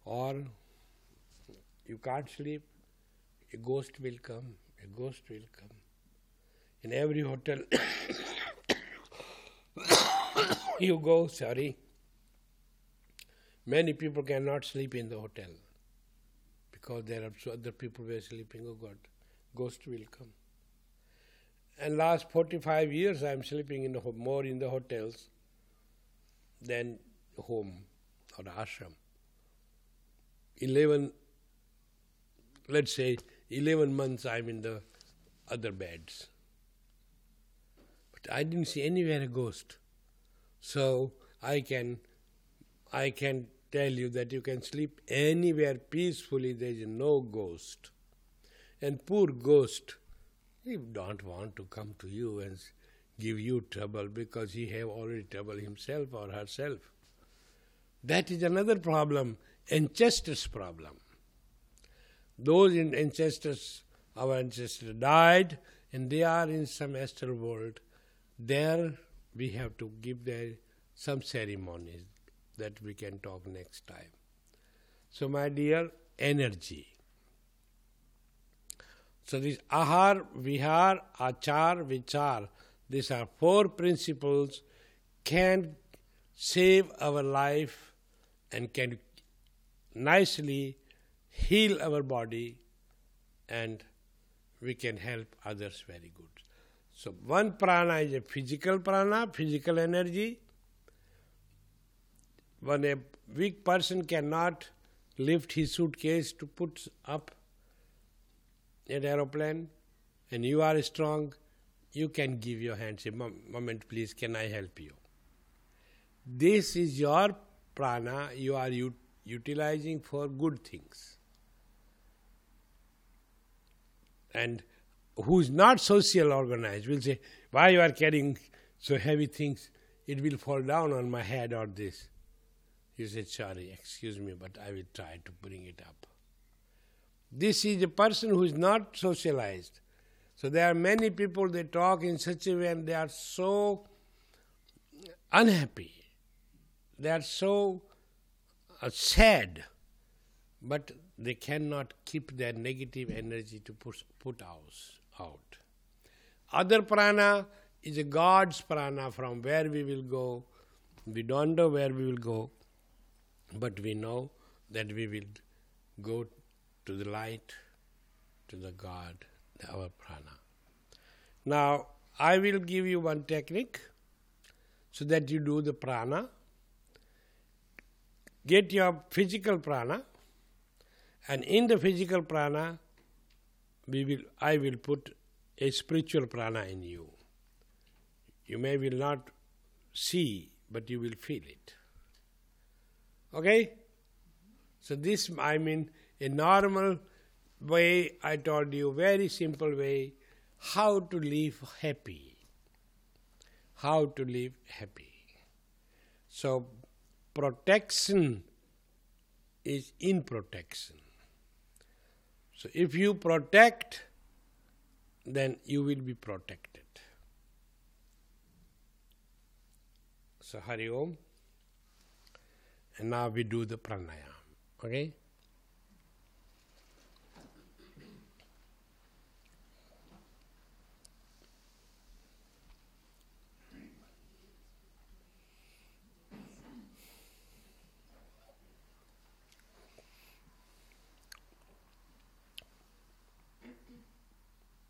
or you can't sleep, a ghost will come, a ghost will come. In every hotel you go, many people cannot sleep in the hotel because there are other people who are sleeping. Oh God, ghost will come. And last 45 years I am sleeping more in the hotels than home or ashram. 11 months I am in the other beds. But I didn't see anywhere a ghost. So I can tell you that you can sleep anywhere peacefully, there is no ghost. And poor ghost, he don't want to come to you and give you trouble because he have already trouble himself or herself. That is another problem, ancestors' problem. Those ancestors, our ancestors died and they are in some astral world. There we have to give some ceremonies that we can talk next time. So my dear, energy. So this ahar, vihar, achar, vichar, these are 4 principles can save our life and can nicely heal our body, and we can help others very good. So one prana is a physical prana, physical energy. When a weak person cannot lift his suitcase to put up an aeroplane, and you are strong, you can give your hand, say, moment please, can I help you? This is your prana, you are utilizing for good things. And who is not social organized will say, why you are carrying so heavy things, it will fall down on my head or this. You say, sorry, excuse me, but I will try to bring it up. This is a person who is not socialized. So there are many people, they talk in such a way and they are so unhappy. They are so sad, but they cannot keep their negative energy to put out. Other prana is a God's prana from where we will go. We don't know where we will go, but we know that we will go to the light, to the God, our prana. Now, I will give you one technique so that you do the prana. Get your physical prana, and in the physical prana, I will put a spiritual prana in you. You will not see, but you will feel it. Okay? So this, a normal way, I told you, very simple way, how to live happy. How to live happy. So, protection is in protection. So if you protect, then you will be protected. So Hari Om. And now we do the pranayama. Okay?